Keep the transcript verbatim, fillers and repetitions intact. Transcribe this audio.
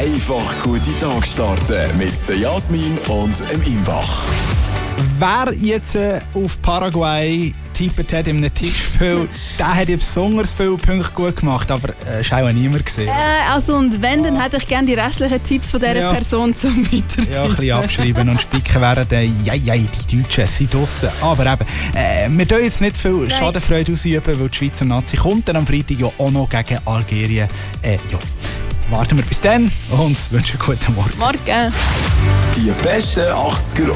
Einfach gute Tag starten mit der Jasmin und dem Imbach. Wer jetzt äh, auf Paraguay getippt hat in einem Tippspiel, der hat jetzt besonders viele Punkte gut gemacht, aber äh, ist auch niemand gesehen. Äh, also und wenn, dann hätte ich gerne die restlichen Tipps von dieser Ja. Person zum Weitertippen. Ja, ein bisschen abschreiben und spicken wären dann, ja, ja, die Deutschen sind draussen. Aber eben, äh, wir dürfen jetzt nicht viel Schadenfreude ausüben, weil die Schweizer Nazi kommt dann am Freitag ja auch noch gegen Algerien. Äh, ja. Warten wir bis dann und wünschen einen guten Morgen. Morgen. Die besten achtziger